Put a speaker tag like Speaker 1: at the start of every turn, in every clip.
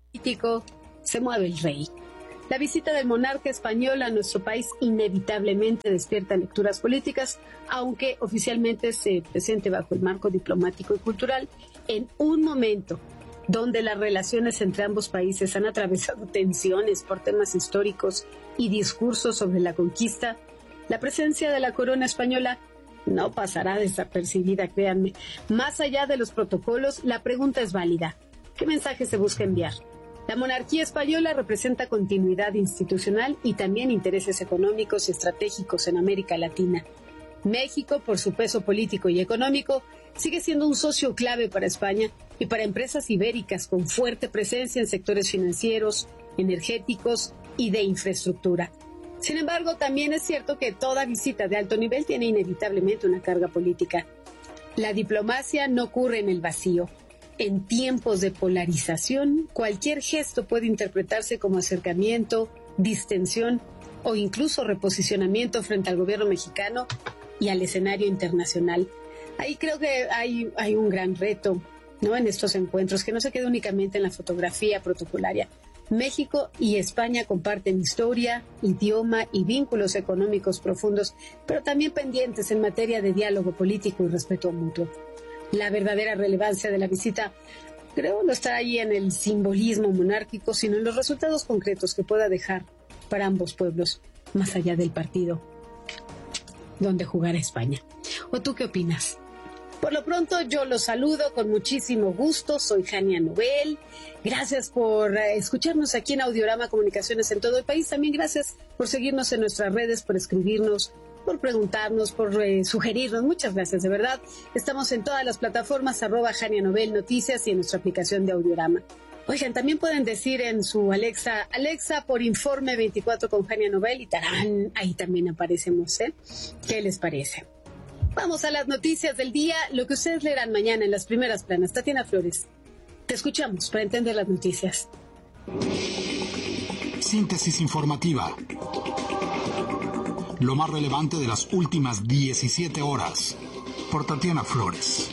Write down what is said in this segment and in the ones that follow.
Speaker 1: Político, se mueve el rey. La visita del monarca español a nuestro país inevitablemente despierta lecturas políticas, aunque oficialmente se presente bajo el marco diplomático y cultural, en un momento donde las relaciones entre ambos países han atravesado tensiones por temas históricos y discursos sobre la conquista. La presencia de la corona española no pasará desapercibida, créanme. Más allá de los protocolos, la pregunta es válida. ¿Qué mensaje se busca enviar? La monarquía española representa continuidad institucional y también intereses económicos y estratégicos en América Latina. México, por su peso político y económico, sigue siendo un socio clave para España y para empresas ibéricas con fuerte presencia en sectores financieros, energéticos y de infraestructura. Sin embargo, también es cierto que toda visita de alto nivel tiene inevitablemente una carga política. La diplomacia no ocurre en el vacío. En tiempos de polarización, cualquier gesto puede interpretarse como acercamiento, distensión o incluso reposicionamiento frente al gobierno mexicano y al escenario internacional. Ahí creo que hay un gran reto, ¿no?, en estos encuentros, que no se quede únicamente en la fotografía protocolaria. México y España comparten historia, idioma y vínculos económicos profundos, pero también pendientes en materia de diálogo político y respeto mutuo. La verdadera relevancia de la visita, creo, no está ahí en el simbolismo monárquico, sino en los resultados concretos que pueda dejar para ambos pueblos, más allá del partido donde jugará España. ¿O tú qué opinas? Por lo pronto, yo los saludo con muchísimo gusto. Soy Jania Nobel. Gracias por escucharnos aquí en Audiorama Comunicaciones en todo el país. También gracias por seguirnos en nuestras redes, por escribirnos, por preguntarnos, por sugerirnos. Muchas gracias, de verdad. Estamos en todas las plataformas, @Jania Nobel Noticias y en nuestra aplicación de Audiorama. Oigan, también pueden decir en su Alexa, por informe 24 con Jania Nobel, y tarán, ahí también aparecemos, ¿eh? ¿Qué les parece? Vamos a las noticias del día, lo que ustedes leerán mañana en las primeras planas. Tatiana Flores, te escuchamos para entender las noticias.
Speaker 2: Síntesis informativa. Lo más relevante de las últimas 17 horas. Por Tatiana Flores.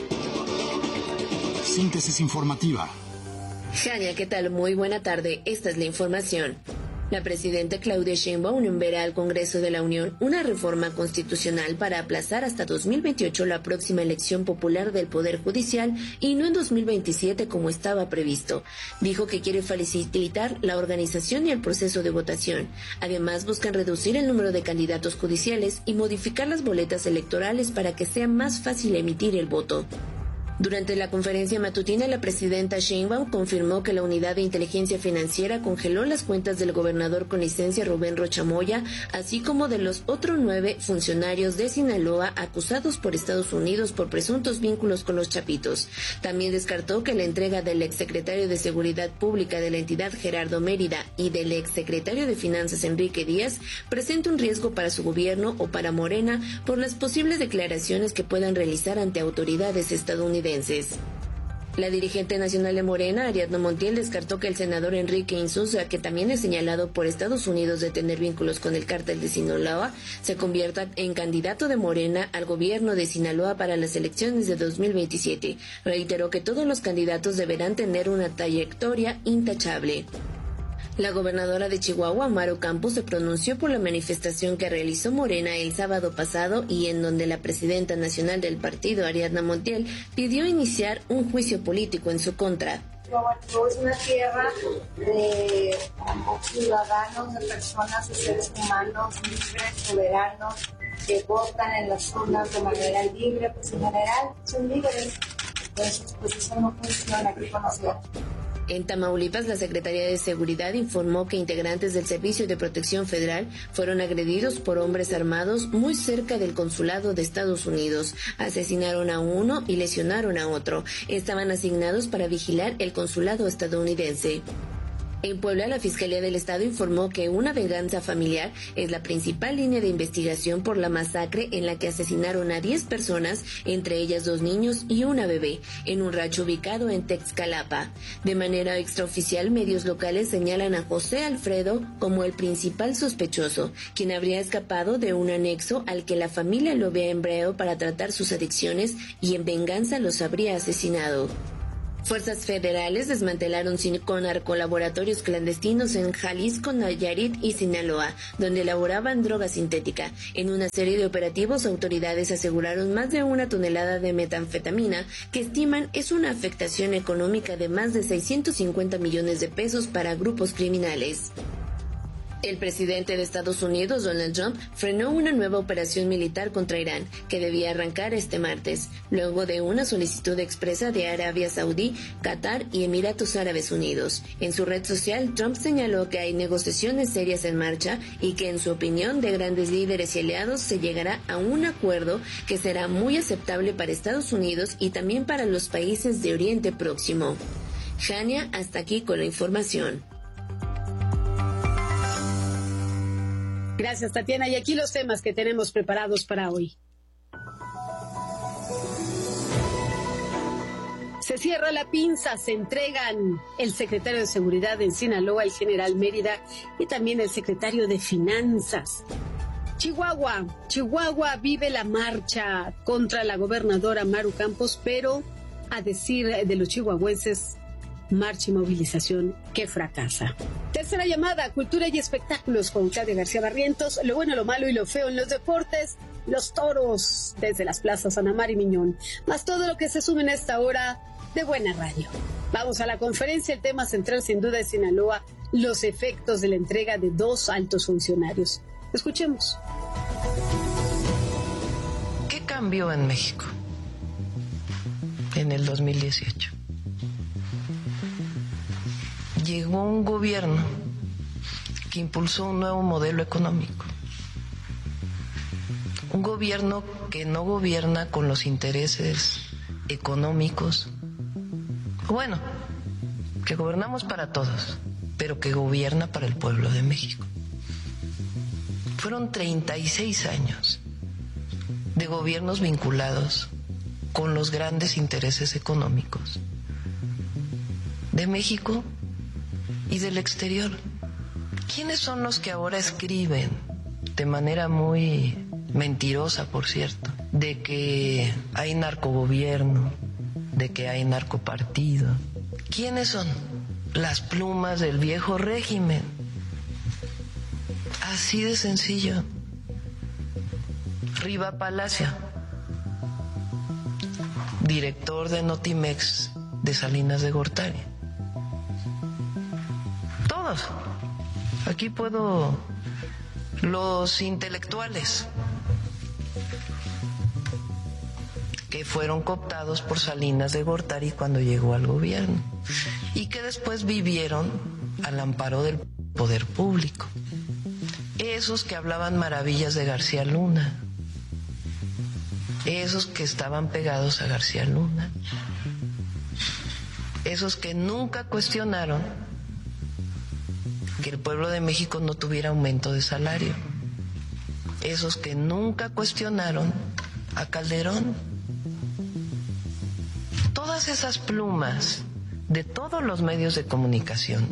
Speaker 2: Síntesis informativa.
Speaker 3: Jania, ¿qué tal? Muy buena tarde. Esta es la información. La presidenta Claudia Sheinbaum enviará al Congreso de la Unión una reforma constitucional para aplazar hasta 2028 la próxima elección popular del Poder Judicial y no en 2027 como estaba previsto. Dijo que quiere facilitar la organización y el proceso de votación. Además, buscan reducir el número de candidatos judiciales y modificar las boletas electorales para que sea más fácil emitir el voto. Durante la conferencia matutina, la presidenta Sheinbaum confirmó que la Unidad de Inteligencia Financiera congeló las cuentas del gobernador con licencia Rubén Rocha Moya, así como de los otros 9 funcionarios de Sinaloa acusados por Estados Unidos por presuntos vínculos con los Chapitos. También descartó que la entrega del exsecretario de Seguridad Pública de la entidad Gerardo Mérida y del exsecretario de Finanzas Enrique Díaz presente un riesgo para su gobierno o para Morena por las posibles declaraciones que puedan realizar ante autoridades estadounidenses. La dirigente nacional de Morena, Ariadna Montiel, descartó que el senador Enrique Insulza, que también es señalado por Estados Unidos de tener vínculos con el cártel de Sinaloa, se convierta en candidato de Morena al gobierno de Sinaloa para las elecciones de 2027. Reiteró que todos los candidatos deberán tener una trayectoria intachable. La gobernadora de Chihuahua, Maru Campos, se pronunció por la manifestación que realizó Morena el sábado pasado y en donde la presidenta nacional del partido, Ariadna Montiel, pidió iniciar un juicio político en su contra.
Speaker 4: Chihuahua es una tierra de ciudadanos, de personas, de seres humanos libres, soberanos, que votan en las urnas de manera libre, pues en general son libres. Entonces, pues eso no funciona aquí con nosotros.
Speaker 3: En Tamaulipas, la Secretaría de Seguridad informó que integrantes del Servicio de Protección Federal fueron agredidos por hombres armados muy cerca del consulado de Estados Unidos. Asesinaron a uno y lesionaron a otro. Estaban asignados para vigilar el consulado estadounidense. En Puebla, la Fiscalía del Estado informó que una venganza familiar es la principal línea de investigación por la masacre en la que asesinaron a 10 personas, entre ellas 2 niños y una bebé, en un rancho ubicado en Texcalapa. De manera extraoficial, medios locales señalan a José Alfredo como el principal sospechoso, quien habría escapado de un anexo al que la familia lo había empleado para tratar sus adicciones y en venganza los habría asesinado. Fuerzas federales desmantelaron 5 narcolaboratorios clandestinos en Jalisco, Nayarit y Sinaloa, donde elaboraban droga sintética. En una serie de operativos, autoridades aseguraron más de 1 tonelada de metanfetamina, que estiman es una afectación económica de más de 650 millones de pesos para grupos criminales. El presidente de Estados Unidos, Donald Trump, frenó una nueva operación militar contra Irán, que debía arrancar este martes, luego de una solicitud expresa de Arabia Saudí, Qatar y Emiratos Árabes Unidos. En su red social, Trump señaló que hay negociaciones serias en marcha y que, en su opinión, de grandes líderes y aliados se llegará a un acuerdo que será muy aceptable para Estados Unidos y también para los países de Oriente Próximo. Jania, hasta aquí con la información.
Speaker 1: Gracias, Tatiana. Y aquí los temas que tenemos preparados para hoy. Se cierra la pinza, se entregan el secretario de Seguridad en Sinaloa, el general Mérida, y también el secretario de Finanzas. Chihuahua vive la marcha contra la gobernadora Maru Campos, pero a decir de los chihuahuenses, marcha y movilización que fracasa. Tercera llamada, cultura y espectáculos con Claudia García Barrientos. Lo bueno, lo malo y lo feo en los deportes. Los toros desde las plazas San Amar y Miñón. Más todo lo que se suma en esta hora de Buena Radio. Vamos a la conferencia. El tema central sin duda es Sinaloa, los efectos de la entrega de 2 altos funcionarios. Escuchemos.
Speaker 5: ¿Qué cambió en México en el 2018? Llegó un gobierno que impulsó un nuevo modelo económico. Un gobierno que no gobierna con los intereses económicos. Bueno, que gobernamos para todos, pero que gobierna para el pueblo de México. Fueron 36 años de gobiernos vinculados con los grandes intereses económicos de México y del exterior. ¿Quiénes son los que ahora escriben, de manera muy mentirosa, por cierto, de que hay narcogobierno, de que hay narcopartido? ¿Quiénes son? Las plumas del viejo régimen. Así de sencillo. Riva Palacio, director de Notimex de Salinas de Gortari. Todos. Aquí puedo... Los intelectuales que fueron cooptados por Salinas de Gortari cuando llegó al gobierno y que después vivieron al amparo del poder público. Esos que hablaban maravillas de García Luna, esos que estaban pegados a García Luna, esos que nunca cuestionaron que el pueblo de México no tuviera aumento de salario, esos que nunca cuestionaron a Calderón. Todas esas plumas de todos los medios de comunicación,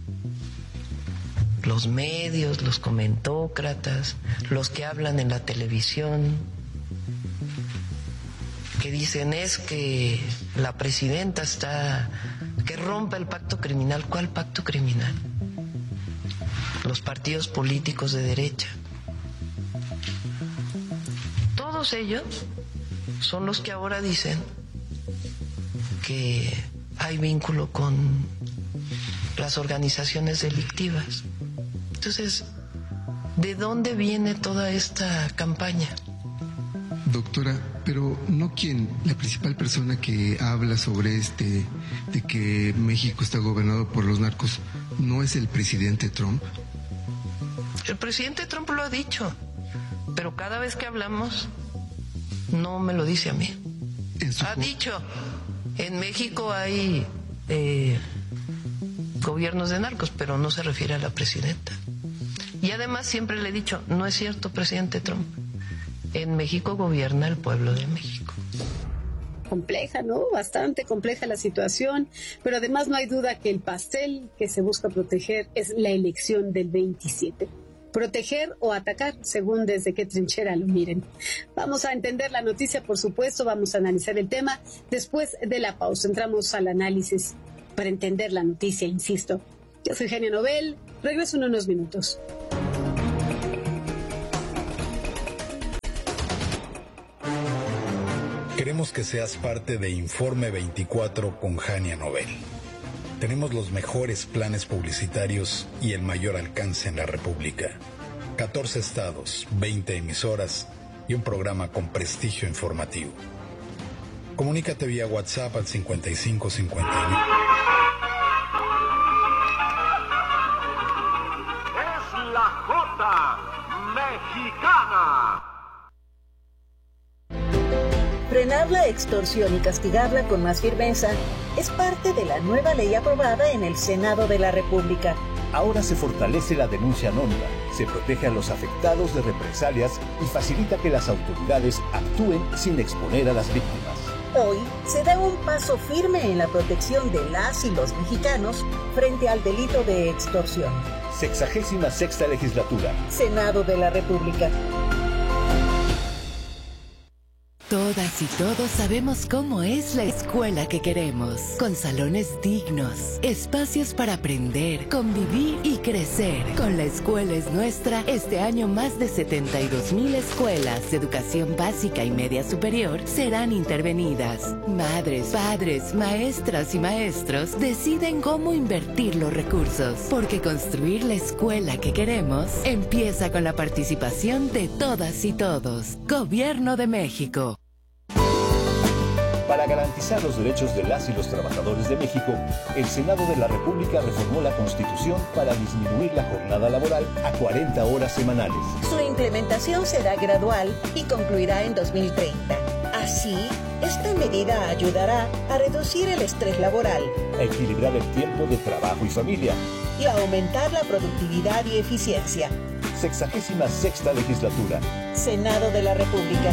Speaker 5: los medios, los comentócratas, los que hablan en la televisión, que dicen es que la presidenta está, que rompe el pacto criminal. ¿Cuál pacto criminal? Los partidos políticos de derecha. Todos ellos son los que ahora dicen que hay vínculo con las organizaciones delictivas. Entonces, ¿de dónde viene toda esta campaña?
Speaker 6: Doctora, pero no la principal persona que habla sobre de que México está gobernado por los narcos, ¿no es el presidente Trump?
Speaker 5: El presidente Trump lo ha dicho, pero cada vez que hablamos no me lo dice a mí. Ha dicho, en México hay gobiernos de narcos, pero no se refiere a la presidenta. Y además siempre le he dicho, no es cierto, presidente Trump. En México gobierna el pueblo de México.
Speaker 1: Compleja, ¿no? Bastante compleja la situación, pero además no hay duda que el pastel que se busca proteger es la elección del 27. proteger o atacar, según desde qué trinchera lo miren. Vamos a entender la noticia, por supuesto, vamos a analizar el tema. Después de la pausa entramos al análisis para entender la noticia, insisto. Yo soy Genia Nobel, regreso en unos minutos.
Speaker 2: Queremos que seas parte de Informe 24 con Genia Nobel. Tenemos los mejores planes publicitarios y el mayor alcance en la República. 14 estados, 20 emisoras y un programa con prestigio informativo. Comunícate vía WhatsApp al 5559.
Speaker 7: Es la Jota Mexicana.
Speaker 8: Frenar la extorsión y castigarla con más firmeza es parte de la nueva ley aprobada en el Senado de la República.
Speaker 9: Ahora se fortalece la denuncia anónima, se protege a los afectados de represalias y facilita que las autoridades actúen sin exponer a las víctimas.
Speaker 8: Hoy se da un paso firme en la protección de las y los mexicanos frente al delito de extorsión.
Speaker 9: 66ª Legislatura.
Speaker 8: Senado de la República.
Speaker 10: Todas y todos sabemos cómo es la escuela que queremos, con salones dignos, espacios para aprender, convivir y crecer. Con La Escuela es Nuestra, este año más de 72,000 escuelas de educación básica y media superior serán intervenidas. Madres, padres, maestras y maestros deciden cómo invertir los recursos, porque construir la escuela que queremos empieza con la participación de todas y todos. Gobierno de México.
Speaker 9: Para garantizar los derechos de las y los trabajadores de México, el Senado de la República reformó la Constitución para disminuir la jornada laboral a 40 horas semanales.
Speaker 8: Su implementación será gradual y concluirá en 2030. Así, esta medida ayudará a reducir el estrés laboral,
Speaker 9: a equilibrar el tiempo de trabajo y familia
Speaker 8: y a aumentar la productividad y eficiencia.
Speaker 9: 66ª Legislatura.
Speaker 8: Senado de la República.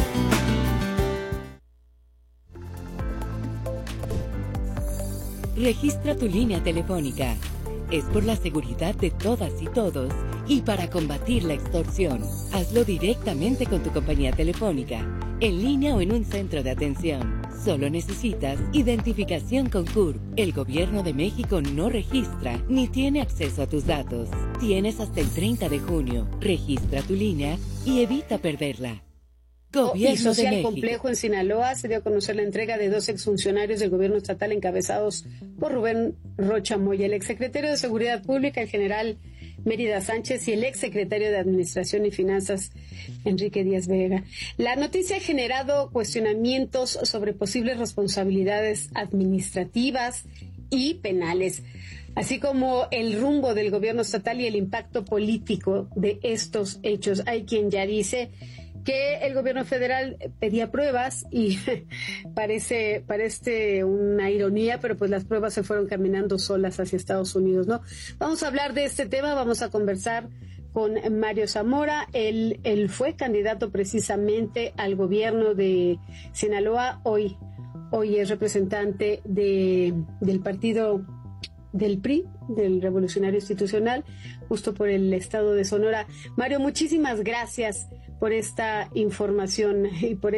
Speaker 10: Registra tu línea telefónica. Es por la seguridad de todas y todos y para combatir la extorsión. Hazlo directamente con tu compañía telefónica, en línea o en un centro de atención. Solo necesitas identificación con CURP. El Gobierno de México no registra ni tiene acceso a tus datos. Tienes hasta el 30 de junio. Registra tu línea y evita perderla.
Speaker 1: Y social complejo en Sinaloa se dio a conocer la entrega de 2 exfuncionarios del gobierno estatal encabezados por Rubén Rocha Moya, el exsecretario de Seguridad Pública, el general Mérida Sánchez, y el exsecretario de Administración y Finanzas, Enrique Díaz Vega. La noticia ha generado cuestionamientos sobre posibles responsabilidades administrativas y penales, así como el rumbo del gobierno estatal y el impacto político de estos hechos. Hay quien ya dice que el gobierno federal pedía pruebas y parece una ironía, pero pues las pruebas se fueron caminando solas hacia Estados Unidos, ¿no? Vamos a hablar de este tema, vamos a conversar con Mario Zamora. Él fue candidato precisamente al gobierno de Sinaloa, hoy es representante del partido del PRI, del Revolucionario Institucional, justo por el estado de Sonora. Mario, muchísimas gracias por esta información y por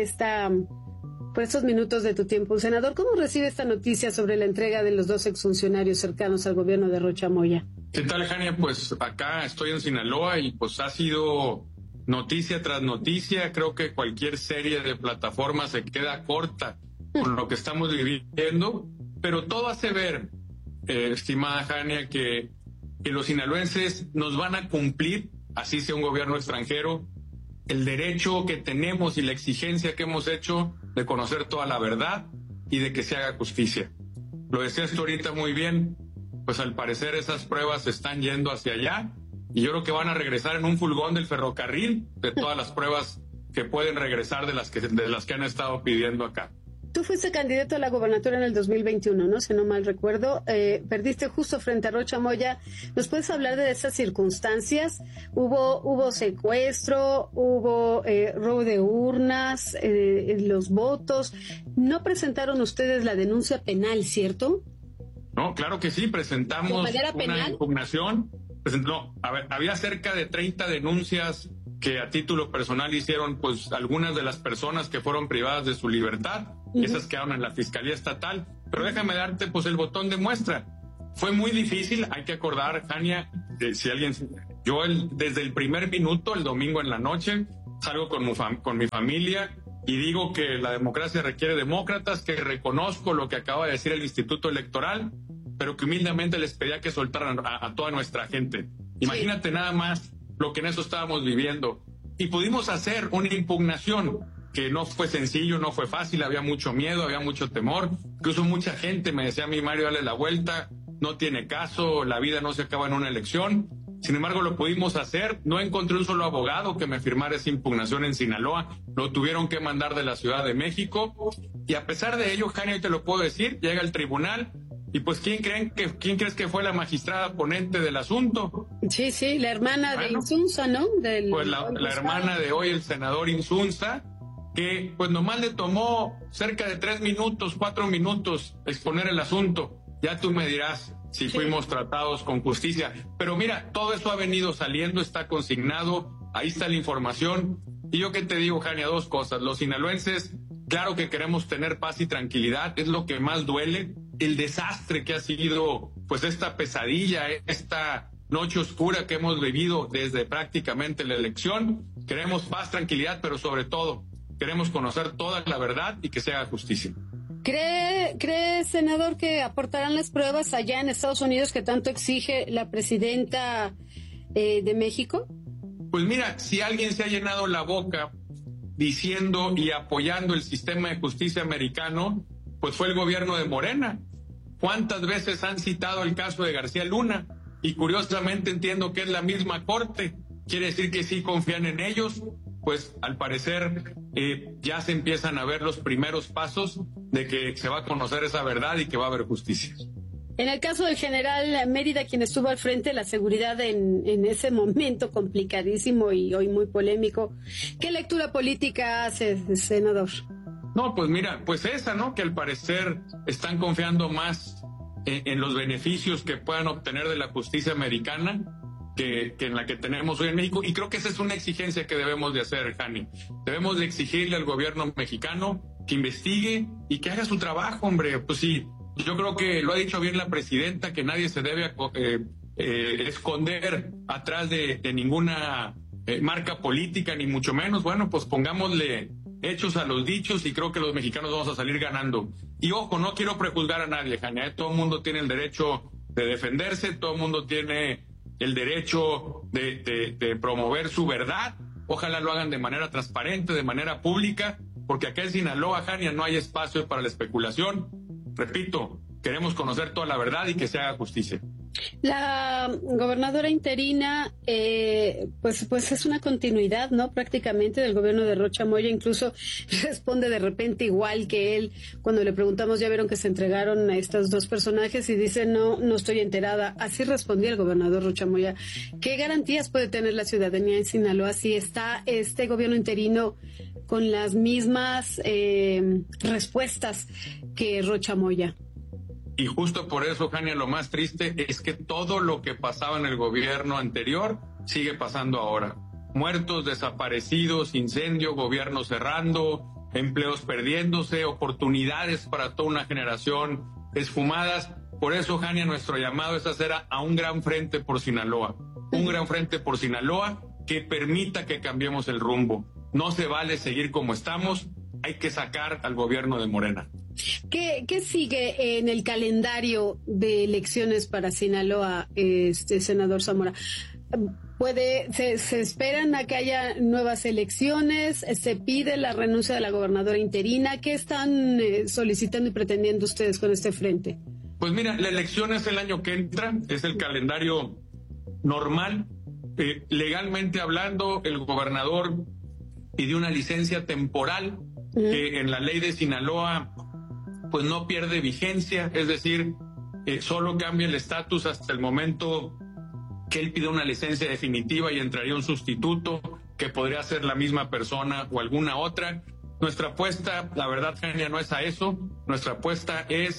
Speaker 1: estos minutos de tu tiempo. Senador, ¿cómo recibe esta noticia sobre la entrega de los 2 exfuncionarios cercanos al gobierno de Rocha Moya?
Speaker 11: ¿Qué tal, Jania? Pues acá estoy en Sinaloa y pues ha sido noticia tras noticia. Creo que cualquier serie de plataformas se queda corta con lo que estamos viviendo, pero todo hace ver, estimada Jania, que los sinaloenses nos van a cumplir, así sea un gobierno extranjero, el derecho que tenemos y la exigencia que hemos hecho de conocer toda la verdad y de que se haga justicia. Lo decías tú ahorita muy bien, pues al parecer esas pruebas están yendo hacia allá y yo creo que van a regresar en un furgón del ferrocarril de todas las pruebas que pueden regresar de las que han estado pidiendo acá.
Speaker 1: Tú fuiste candidato a la gobernatura en el 2021, ¿no? Si no mal recuerdo. Perdiste justo frente a Rocha Moya. ¿Nos puedes hablar de esas circunstancias? ¿Hubo secuestro? ¿Hubo robo de urnas? ¿Los votos? ¿No presentaron ustedes la denuncia penal, cierto?
Speaker 11: No, claro que sí. Presentamos una impugnación presentó, había cerca de 30 denuncias que a título personal hicieron pues algunas de las personas que fueron privadas de su libertad. Esas quedaron en la Fiscalía Estatal. Pero déjame darte pues el botón de muestra. Fue muy difícil, hay que acordar, Jania, desde el primer minuto, el domingo en la noche, salgo con mi familia y digo que la democracia requiere demócratas, que reconozco lo que acaba de decir el Instituto Electoral, pero que humildemente les pedía que soltaran a toda nuestra gente. Imagínate nada más lo que en eso estábamos viviendo. Y pudimos hacer una impugnación que no fue sencillo, no fue fácil, había mucho miedo, había mucho temor. Incluso mucha gente me decía a mí, Mario, dale la vuelta, no tiene caso, la vida no se acaba en una elección. Sin embargo, lo pudimos hacer. No encontré un solo abogado que me firmara esa impugnación en Sinaloa. Lo tuvieron que mandar de la Ciudad de México. Y a pesar de ello, Jania, te lo puedo decir, llega al tribunal. Y pues, ¿quién crees que fue la magistrada ponente del asunto?
Speaker 1: Sí, la hermana de Insunza, ¿no?
Speaker 11: Pues la hermana de hoy, el senador Insunza, que pues nomás le tomó cerca de 4 minutos exponer el asunto. Ya tú me dirás si fuimos tratados con justicia. Pero mira, todo eso ha venido saliendo, está consignado, ahí está la información. Y yo que te digo, Jania, 2 cosas. Los sinaloenses, claro que queremos tener paz y tranquilidad, es lo que más duele. El desastre que ha sido, pues esta pesadilla, esta noche oscura que hemos vivido desde prácticamente la elección. Queremos paz, tranquilidad, pero sobre todo queremos conocer toda la verdad y que se haga justicia.
Speaker 1: ¿Cree, senador, que aportarán las pruebas allá en Estados Unidos que tanto exige la presidenta de México?
Speaker 11: Pues mira, si alguien se ha llenado la boca diciendo y apoyando el sistema de justicia americano, pues fue el gobierno de Morena. ¿Cuántas veces han citado el caso de García Luna? Y curiosamente entiendo que es la misma corte. ¿Quiere decir que sí confían en ellos? Pues al parecer ya se empiezan a ver los primeros pasos de que se va a conocer esa verdad y que va a haber justicia.
Speaker 1: En el caso del general Mérida, quien estuvo al frente de la seguridad en ese momento complicadísimo y hoy muy polémico, ¿qué lectura política hace, senador?
Speaker 11: No, pues mira, pues esa, ¿no? Que al parecer están confiando más en los beneficios que puedan obtener de la justicia americana que en la que tenemos hoy en México. Y creo que esa es una exigencia que debemos de hacer, Jani. Debemos de exigirle al gobierno mexicano que investigue y que haga su trabajo, hombre. Pues sí, yo creo que lo ha dicho bien la presidenta, que nadie se debe esconder atrás de ninguna marca política, ni mucho menos. Bueno, pues pongámosle hechos a los dichos y creo que los mexicanos vamos a salir ganando. Y ojo, no quiero prejuzgar a nadie, Jania. Todo el mundo tiene el derecho de defenderse, todo el mundo tiene el derecho de promover su verdad. Ojalá lo hagan de manera transparente, de manera pública, porque acá en Sinaloa, Jania, no hay espacio para la especulación. Repito, queremos conocer toda la verdad y que se haga justicia.
Speaker 1: La gobernadora interina, pues es una continuidad, ¿no? Prácticamente del gobierno de Rocha Moya. Incluso responde de repente igual que él. Cuando le preguntamos, ya vieron que se entregaron a estos 2 personajes y dice, no estoy enterada. Así respondía el gobernador Rocha Moya. ¿Qué garantías puede tener la ciudadanía en Sinaloa si está este gobierno interino con las mismas respuestas que Rocha Moya?
Speaker 11: Y justo por eso, Jania, lo más triste es que todo lo que pasaba en el gobierno anterior sigue pasando ahora. Muertos, desaparecidos, incendio, gobierno cerrando, empleos perdiéndose, oportunidades para toda una generación esfumadas. Por eso, Jania, nuestro llamado es hacer a un gran frente por Sinaloa. Un gran frente por Sinaloa que permita que cambiemos el rumbo. No se vale seguir como estamos, hay que sacar al gobierno de Morena.
Speaker 1: ¿Qué sigue en el calendario de elecciones para Sinaloa, senador Zamora? ¿Se esperan a que haya nuevas elecciones? ¿Se pide la renuncia de la gobernadora interina? ¿Qué están solicitando y pretendiendo ustedes con este frente?
Speaker 11: Pues mira, la elección es el año que entra, es el calendario normal. Legalmente hablando, el gobernador pidió una licencia temporal que en la ley de Sinaloa pues no pierde vigencia, es decir, solo cambia el estatus hasta el momento que él pide una licencia definitiva y entraría un sustituto que podría ser la misma persona o alguna otra. Nuestra apuesta, la verdad, Jania, no es a eso. Nuestra apuesta es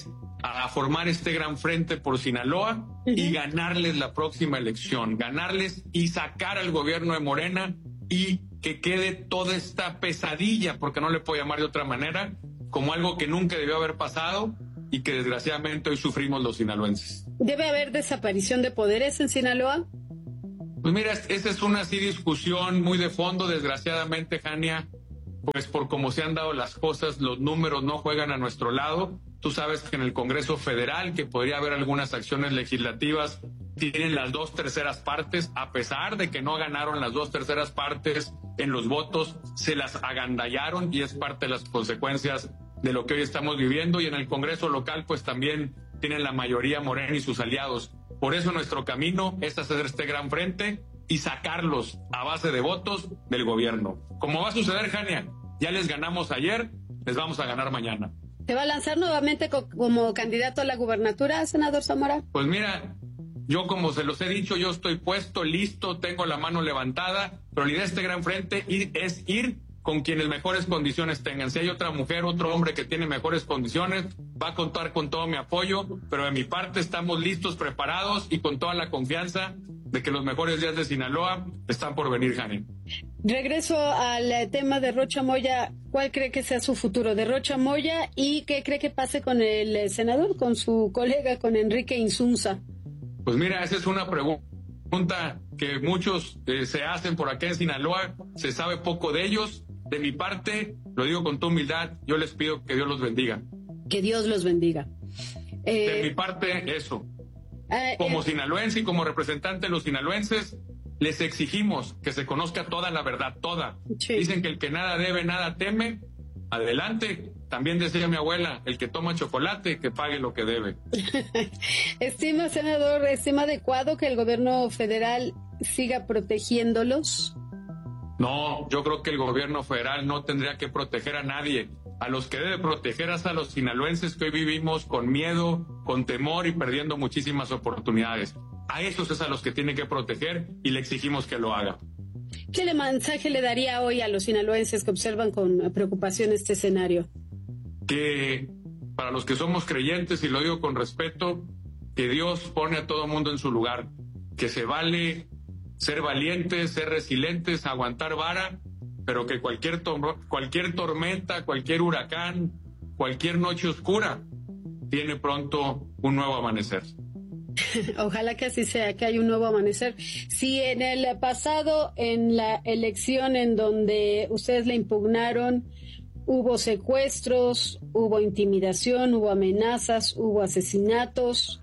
Speaker 11: a formar este gran frente por Sinaloa y ganarles la próxima elección, ganarles y sacar al gobierno de Morena y que quede toda esta pesadilla, porque no le puedo llamar de otra manera, como algo que nunca debió haber pasado y que desgraciadamente hoy sufrimos los sinaloenses.
Speaker 1: ¿Debe haber desaparición de poderes en Sinaloa?
Speaker 11: Pues mira, esa es una discusión muy de fondo, desgraciadamente, Jania, pues por cómo se han dado las cosas, los números no juegan a nuestro lado. Tú sabes que en el Congreso Federal, que podría haber algunas acciones legislativas, tienen las 2/3 partes, a pesar de que no ganaron las 2/3 partes en los votos, se las agandallaron y es parte de las consecuencias de lo que hoy estamos viviendo. Y en el Congreso local, pues también tienen la mayoría Morena y sus aliados. Por eso nuestro camino es hacer este gran frente y sacarlos a base de votos del gobierno. Como va a suceder, Jania, ya les ganamos ayer, les vamos a ganar mañana.
Speaker 1: ¿Te va a lanzar nuevamente como candidato a la gubernatura, senador Zamora?
Speaker 11: Pues mira, yo como se los he dicho, yo estoy puesto, listo, tengo la mano levantada, pero la idea de este gran frente es ir con quienes mejores condiciones tengan. Si hay otra mujer, otro hombre que tiene mejores condiciones, va a contar con todo mi apoyo, pero de mi parte estamos listos, preparados y con toda la confianza de que los mejores días de Sinaloa están por venir, Jania.
Speaker 1: Regreso al tema de Rocha Moya. ¿Cuál cree que sea su futuro de Rocha Moya y qué cree que pase con el senador, con su colega, con Enrique Insunza?
Speaker 11: Pues mira, esa es una pregunta que muchos se hacen por acá en Sinaloa. Se sabe poco de ellos. De mi parte, lo digo con toda humildad, yo les pido que Dios los bendiga.
Speaker 1: Que Dios los bendiga.
Speaker 11: De mi parte, eso. Como sinaloense y como representante de los sinaloenses, les exigimos que se conozca toda la verdad, toda. Sí. Dicen que el que nada debe, nada teme. Adelante. También decía mi abuela, el que toma chocolate, que pague lo que debe.
Speaker 1: Estima, senador, ¿estima adecuado que el gobierno federal siga protegiéndolos?
Speaker 11: No, yo creo que el gobierno federal no tendría que proteger a nadie. A los que debe proteger es a los sinaloenses que hoy vivimos con miedo, con temor y perdiendo muchísimas oportunidades. A esos es a los que tiene que proteger y le exigimos que lo haga.
Speaker 1: ¿Qué mensaje le daría hoy a los sinaloenses que observan con preocupación este escenario?
Speaker 11: Que para los que somos creyentes, y lo digo con respeto, que Dios pone a todo mundo en su lugar, que se vale ser valientes, ser resilientes, aguantar vara, pero que cualquier tormenta, cualquier huracán, cualquier noche oscura, tiene pronto un nuevo amanecer.
Speaker 1: Ojalá que así sea, que haya un nuevo amanecer. Si en el pasado, en la elección en donde ustedes le impugnaron, hubo secuestros, hubo intimidación, hubo amenazas, hubo asesinatos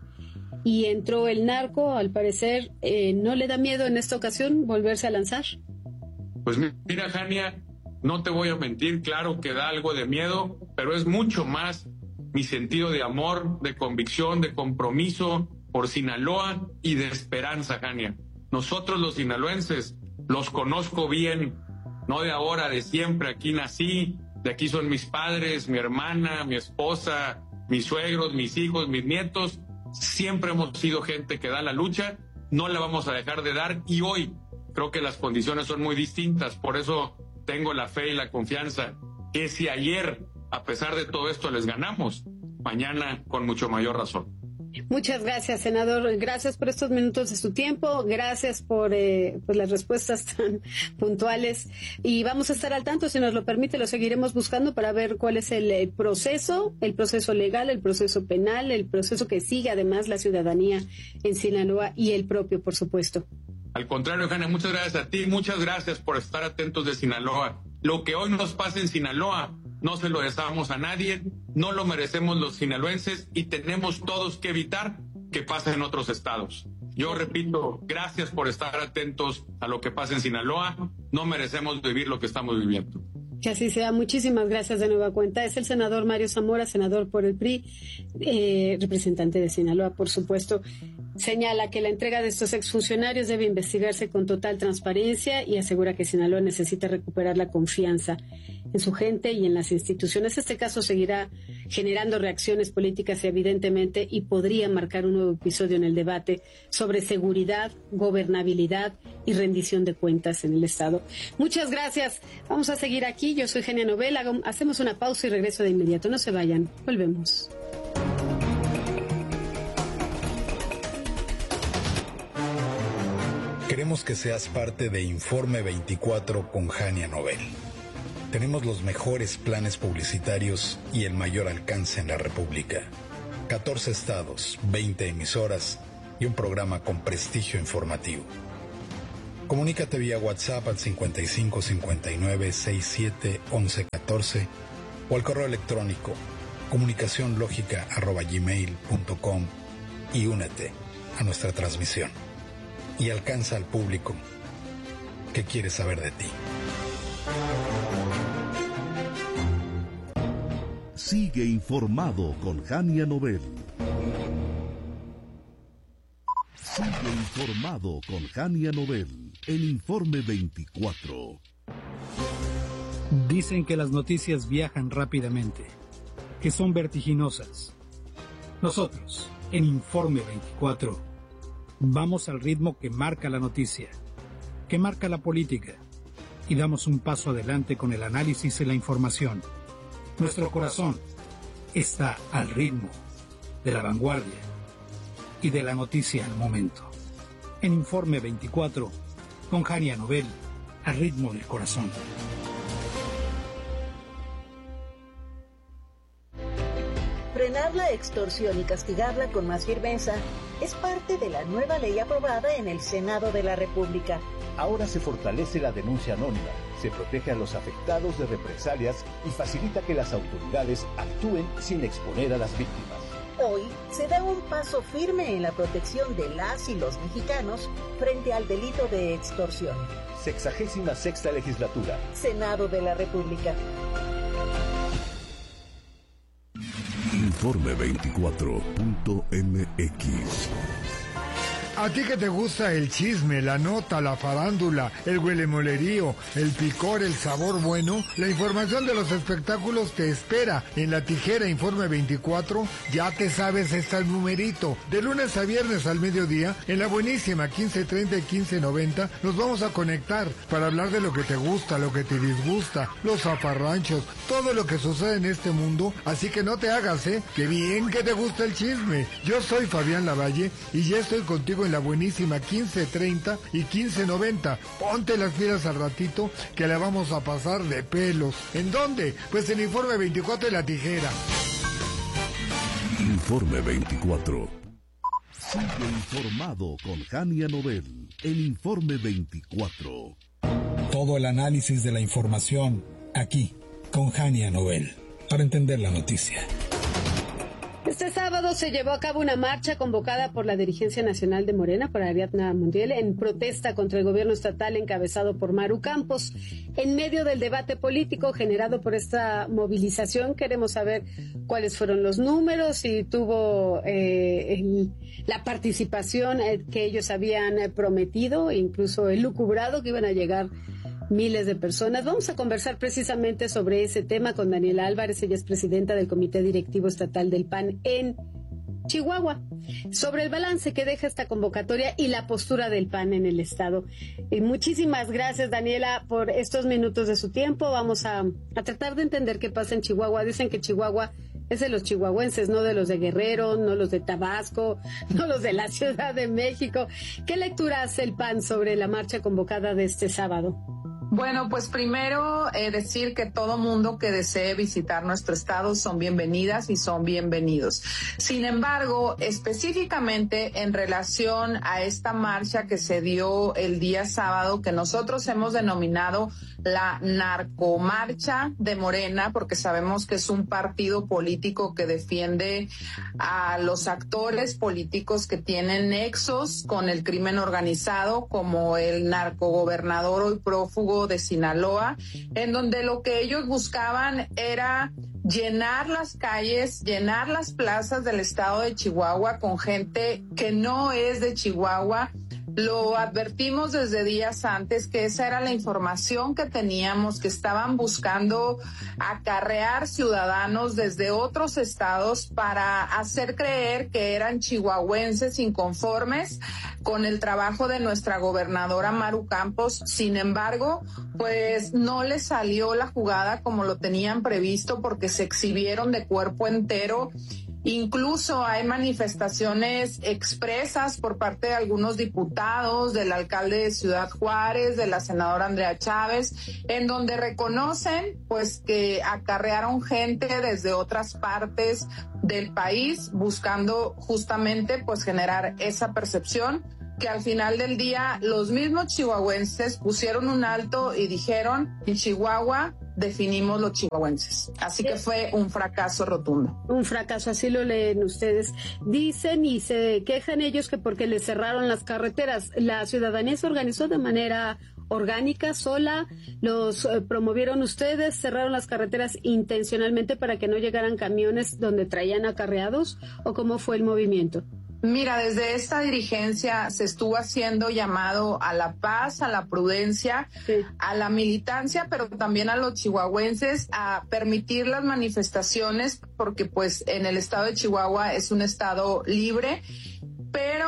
Speaker 1: y entró el narco, al parecer, ¿no le da miedo en esta ocasión volverse a lanzar?
Speaker 11: Pues mira, Jania, no te voy a mentir, claro que da algo de miedo, pero es mucho más mi sentido de amor, de convicción, de compromiso por Sinaloa y de esperanza, Jania. Nosotros los sinaloenses los conozco bien, no de ahora, de siempre. Aquí nací, de aquí son mis padres, mi hermana, mi esposa, mis suegros, mis hijos, mis nietos. Siempre hemos sido gente que da la lucha, no la vamos a dejar de dar y hoy creo que las condiciones son muy distintas. Por eso tengo la fe y la confianza que si ayer, a pesar de todo esto, les ganamos, mañana con mucho mayor razón.
Speaker 1: Muchas gracias, senador. Gracias por estos minutos de su tiempo. Gracias por las respuestas tan puntuales. Y vamos a estar al tanto, si nos lo permite, lo seguiremos buscando para ver cuál es el proceso legal, el proceso penal, el proceso que sigue además la ciudadanía en Sinaloa y el propio, por supuesto.
Speaker 11: Al contrario, Jania, muchas gracias a ti. Muchas gracias por estar atentos de Sinaloa. Lo que hoy nos pasa en Sinaloa no se lo deseamos a nadie, no lo merecemos los sinaloenses y tenemos todos que evitar que pase en otros estados. Yo repito, gracias por estar atentos a lo que pasa en Sinaloa, no merecemos vivir lo que estamos viviendo.
Speaker 1: Que así sea. Muchísimas gracias de nueva cuenta. Es el senador Mario Zamora, senador por el PRI, representante de Sinaloa, por supuesto. Señala que la entrega de estos exfuncionarios debe investigarse con total transparencia y asegura que Sinaloa necesita recuperar la confianza en su gente y en las instituciones. Este caso seguirá generando reacciones políticas evidentemente y podría marcar un nuevo episodio en el debate sobre seguridad, gobernabilidad y rendición de cuentas en el Estado. Muchas gracias. Vamos a seguir aquí. Yo soy Genia Novel. Hacemos una pausa y regreso de inmediato. No se vayan. Volvemos.
Speaker 2: Queremos que seas parte de Informe 24 con Hania Nobel. Tenemos los mejores planes publicitarios y el mayor alcance en la República. 14 estados, 20 emisoras y un programa con prestigio informativo. Comunícate vía WhatsApp al 55 59 67 11 14 o al correo electrónico comunicacionlogica@gmail.com y únete a nuestra transmisión y alcanza al público que quiere saber de ti.
Speaker 12: Sigue informado con Hania Nobel. Sigue informado con Hania Nobel en Informe 24.
Speaker 13: Dicen que las noticias viajan rápidamente, que son vertiginosas. Nosotros, en Informe 24, vamos al ritmo que marca la noticia, que marca la política, y damos un paso adelante con el análisis y la información. Nuestro corazón está al ritmo de la vanguardia y de la noticia al momento. En Informe 24, con Hania Nobel, al ritmo del corazón.
Speaker 8: Frenar la extorsión y castigarla con más firmeza es parte de la nueva ley aprobada en el Senado de la República.
Speaker 9: Ahora se fortalece la denuncia anónima, se protege a los afectados de represalias y facilita que las autoridades actúen sin exponer a las víctimas.
Speaker 8: Hoy se da un paso firme en la protección de las y los mexicanos frente al delito de extorsión.
Speaker 9: 66ª Legislatura.
Speaker 8: Senado de la República.
Speaker 12: Informe 24.mx.
Speaker 14: A ti que te gusta el chisme, la nota, la farándula, el huelemolerío, el picor, el sabor bueno, la información de los espectáculos te espera en La Tijera Informe 24. Ya te sabes, está el numerito. De lunes a viernes al mediodía, en la buenísima 1530 y 1590, nos vamos a conectar para hablar de lo que te gusta, lo que te disgusta, los zafarranchos, todo lo que sucede en este mundo. Así que no te hagas, que bien que te gusta el chisme. Yo soy Fabián Lavalle y ya estoy contigo en la buenísima 1530 y 1590. Ponte las pilas al ratito que la vamos a pasar de pelos. ¿En dónde? Pues en Informe 24 de La Tijera.
Speaker 12: Informe 24. Sigue informado con Hania Nobel en Informe 24.
Speaker 2: Todo el análisis de la información aquí con Hania Nobel para entender la noticia.
Speaker 1: Este sábado se llevó a cabo una marcha convocada por la Dirigencia Nacional de Morena, por Ariadna Montiel, en protesta contra el gobierno estatal encabezado por Maru Campos. En medio del debate político generado por esta movilización, queremos saber cuáles fueron los números, si tuvo la participación que ellos habían prometido, e incluso elucubrado que iban a llegar miles de personas. Vamos a conversar precisamente sobre ese tema con Daniela Álvarez. Ella es presidenta del Comité Directivo Estatal del PAN en Chihuahua, sobre el balance que deja esta convocatoria y la postura del PAN en el estado. Muchísimas gracias, Daniela, por estos minutos de su tiempo. Vamos a tratar de entender qué pasa en Chihuahua. Dicen que Chihuahua es de los chihuahuenses, no de los de Guerrero, no los de Tabasco, no los de la Ciudad de México. ¿Qué lectura hace el PAN sobre la marcha convocada de este sábado?
Speaker 15: Bueno, pues primero decir que todo mundo que desee visitar nuestro estado son bienvenidas y son bienvenidos. Sin embargo, específicamente en relación a esta marcha que se dio el día sábado, que nosotros hemos denominado la narcomarcha de Morena, porque sabemos que es un partido político que defiende a los actores políticos que tienen nexos con el crimen organizado, como el narcogobernador hoy prófugo de Sinaloa, en donde lo que ellos buscaban era llenar las calles, llenar las plazas del estado de Chihuahua con gente que no es de Chihuahua. Lo advertimos desde días antes que esa era la información que teníamos, que estaban buscando acarrear ciudadanos desde otros estados para hacer creer que eran chihuahuenses inconformes con el trabajo de nuestra gobernadora Maru Campos. Sin embargo, pues no les salió la jugada como lo tenían previsto, porque se exhibieron de cuerpo entero Incluso hay manifestaciones expresas por parte de algunos diputados, del alcalde de Ciudad Juárez, de la senadora Andrea Chávez, en donde reconocen pues que acarrearon gente desde otras partes del país buscando justamente pues generar esa percepción que al final del día los mismos chihuahuenses pusieron un alto y dijeron: en Chihuahua definimos los chihuahuenses. Así que fue un fracaso rotundo.
Speaker 1: Un fracaso, así lo leen ustedes. Dicen y se quejan ellos que porque les cerraron las carreteras. La ciudadanía se organizó de manera orgánica, sola, los promovieron ustedes, cerraron las carreteras intencionalmente para que no llegaran camiones donde traían acarreados, ¿o cómo fue el movimiento?
Speaker 15: Mira, desde esta dirigencia se estuvo haciendo llamado a la paz, a la prudencia, a la militancia, pero también a los chihuahuenses a permitir las manifestaciones, porque pues en el estado de Chihuahua es un estado libre, pero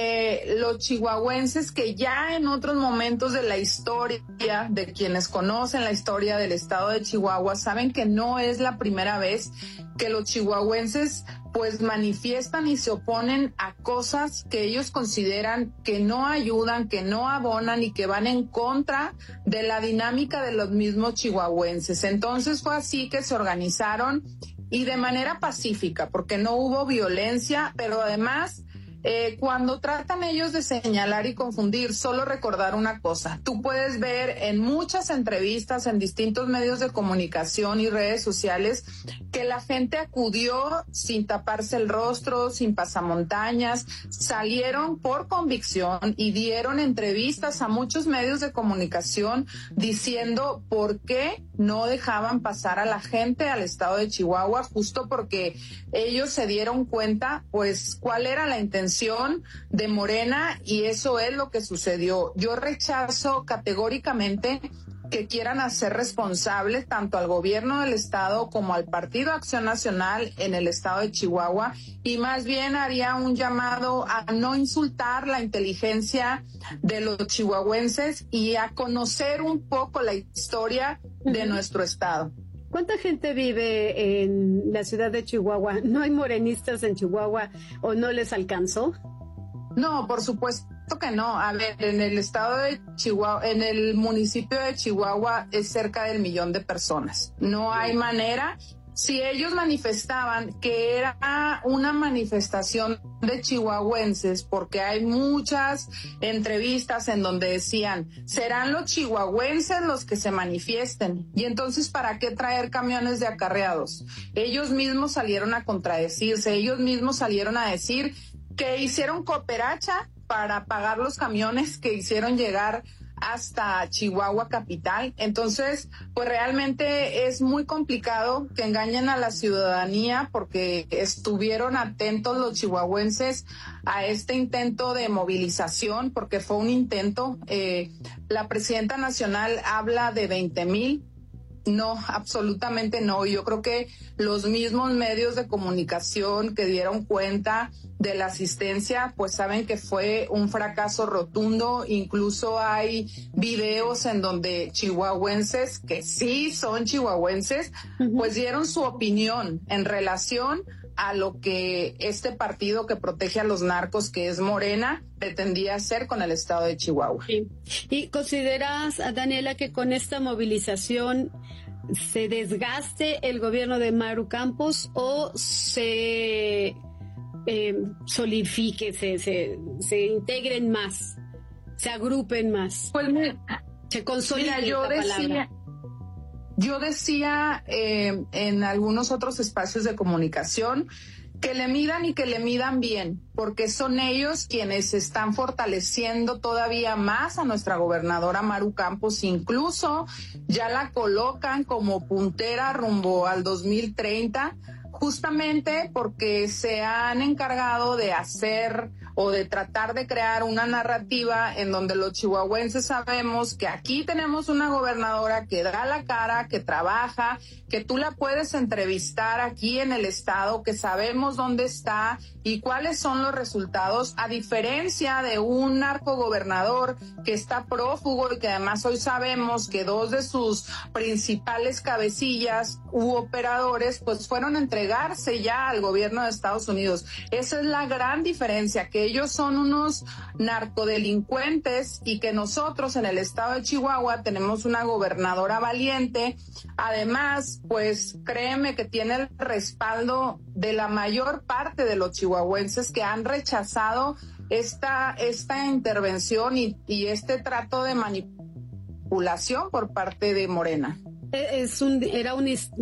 Speaker 15: los chihuahuenses que ya en otros momentos de la historia, de quienes conocen la historia del estado de Chihuahua, saben que no es la primera vez que los chihuahuenses pues manifiestan y se oponen a cosas que ellos consideran que no ayudan, que no abonan y que van en contra de la dinámica de los mismos chihuahuenses. Entonces fue así que se organizaron y de manera pacífica, porque no hubo violencia, pero además cuando tratan ellos de señalar y confundir, solo recordar una cosa: tú puedes ver en muchas entrevistas en distintos medios de comunicación y redes sociales que la gente acudió sin taparse el rostro, sin pasamontañas, salieron por convicción y dieron entrevistas a muchos medios de comunicación diciendo por qué no dejaban pasar a la gente al estado de Chihuahua, justo porque ellos se dieron cuenta pues cuál era la intención de Morena, y eso es lo que sucedió. Yo rechazo categóricamente que quieran hacer responsables tanto al gobierno del estado como al Partido Acción Nacional en el estado de Chihuahua, y más bien haría un llamado a no insultar la inteligencia de los chihuahuenses y a conocer un poco la historia de nuestro estado.
Speaker 1: ¿Cuánta gente vive en la ciudad de Chihuahua? ¿No hay morenistas en Chihuahua o no les alcanzó?
Speaker 15: No, por supuesto que no. A ver, en el estado de Chihuahua, en el municipio de Chihuahua es cerca del 1,000,000 de personas. No hay manera. Si ellos manifestaban que era una manifestación de chihuahuenses, porque hay muchas entrevistas en donde decían, serán los chihuahuenses los que se manifiesten, y entonces ¿para qué traer camiones de acarreados? Ellos mismos salieron a contradecirse, ellos mismos salieron a decir que hicieron cooperacha para pagar los camiones que hicieron llegar hasta Chihuahua capital. Entonces, pues realmente es muy complicado que engañen a la ciudadanía, porque estuvieron atentos los chihuahuenses a este intento de movilización, porque fue un intento. La presidenta nacional habla de 20,000. No, absolutamente no. Yo creo que los mismos medios de comunicación que dieron cuenta de la asistencia, pues saben que fue un fracaso rotundo. Incluso hay videos en donde chihuahuenses, que sí son chihuahuenses, pues dieron su opinión en relación a lo que este partido que protege a los narcos, que es Morena, pretendía hacer con el estado de Chihuahua.
Speaker 1: Sí. ¿Y consideras, Daniela, que con esta movilización se desgaste el gobierno de Maru Campos o se solidifique, se integren más, se agrupen más?
Speaker 15: Pues
Speaker 1: se consoliden?
Speaker 15: Mira, yo decía en algunos otros espacios de comunicación que le midan y que le midan bien, porque son ellos quienes están fortaleciendo todavía más a nuestra gobernadora Maru Campos. Incluso ya la colocan como puntera rumbo al 2030, justamente porque se han encargado de hacer o de tratar de crear una narrativa en donde los chihuahuenses sabemos que aquí tenemos una gobernadora que da la cara, que trabaja, que tú la puedes entrevistar aquí en el estado, que sabemos dónde está y cuáles son los resultados, a diferencia de un narcogobernador que está prófugo y que además hoy sabemos que dos de sus principales cabecillas u operadores pues fueron a entregarse ya al gobierno de Estados Unidos. Esa es la gran diferencia, que ellos son unos narcodelincuentes y que nosotros en el estado de Chihuahua tenemos una gobernadora valiente. Además, pues créeme que tiene el respaldo de la mayor parte de los chihuahuenses que han rechazado esta intervención y este trato de manipulación por parte de Morena.
Speaker 1: Era un